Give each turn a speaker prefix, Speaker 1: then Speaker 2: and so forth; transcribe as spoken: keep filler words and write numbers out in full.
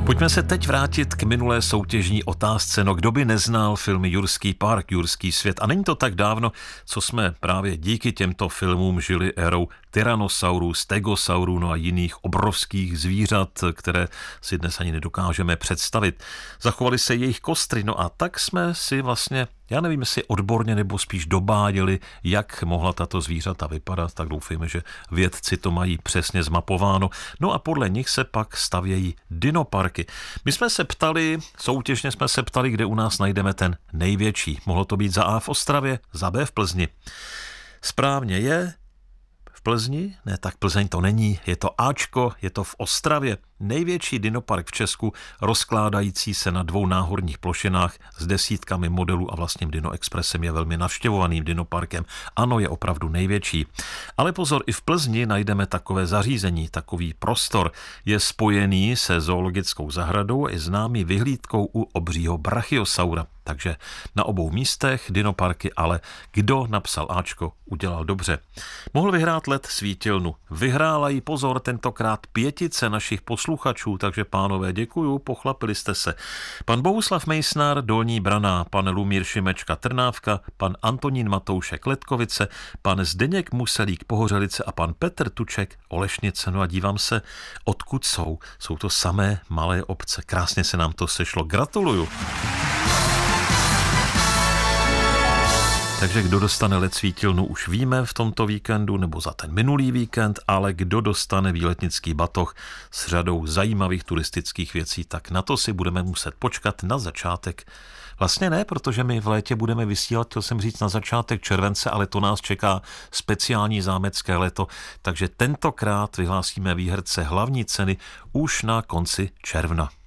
Speaker 1: Pojďme se teď vrátit k minulé soutěžní otázce. No, kdo by neznal filmy Jurský park, Jurský svět? A není to tak dávno, co jsme právě díky těmto filmům žili érou tyrannosaurů, stegosaurů, no a jiných obrovských zvířat, které si dnes ani nedokážeme představit. Zachovaly se jejich kostry, no a tak jsme si vlastně, já nevím, jestli odborně nebo spíš dobáděli, jak mohla tato zvířata vypadat, tak doufejme, že vědci to mají přesně zmapováno. No a podle nich se pak stavějí dinoparky. My jsme se ptali, soutěžně jsme se ptali, kde u nás najdeme ten největší. Mohlo to být za A v Ostravě, za B v Plzni. Správně je v Plzni? Ne, tak Plzeň to není. Je to Ačko, je to v Ostravě. Největší dinopark v Česku, rozkládající se na dvou náhorních plošinách s desítkami modelů a vlastním Dinoexpressem, je velmi navštěvovaným dinoparkem. Ano, je opravdu největší. Ale pozor, i v Plzni najdeme takové zařízení, takový prostor. Je spojený se zoologickou zahradou a je známý vyhlídkou u obřího brachiosaura. Takže na obou místech dinoparky, ale kdo napsal Ačko, udělal dobře. Mohl vyhrát let svítilnu. Vyhrála jí, pozor, tentokrát pětice našich posluchačů, takže pánové, děkuju, pochlapili jste se. Pan Bohuslav Mejsnar, Dolní Braná, pan Lumír Šimečka, Trnávka, pan Antonín Matoušek, Letkovice, pan Zdeněk Muselík, Pohořelice a pan Petr Tuček, Olešnice. No a dívám se, odkud jsou. Jsou to samé malé obce. Krásně se nám to sešlo. Gratuluju. Takže kdo dostane let svítilnu, už víme v tomto víkendu nebo za ten minulý víkend, ale kdo dostane výletnický batoh s řadou zajímavých turistických věcí, tak na to si budeme muset počkat na začátek. Vlastně ne, protože my v létě budeme vysílat, chtěl jsem říct, na začátek července, ale to nás čeká speciální zámecké léto, takže tentokrát vyhlásíme výherce hlavní ceny už na konci června.